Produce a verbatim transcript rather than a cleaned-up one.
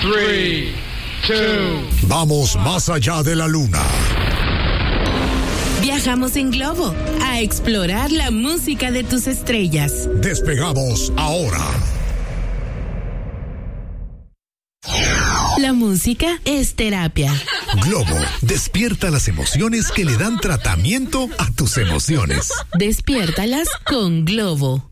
Three, two. Vamos más allá de la luna. Viajamos en globo a explorar la música de tus estrellas. Despegamos ahora. La música es terapia. Globo, despierta las emociones que le dan tratamiento a tus emociones. Despiértalas con Globo.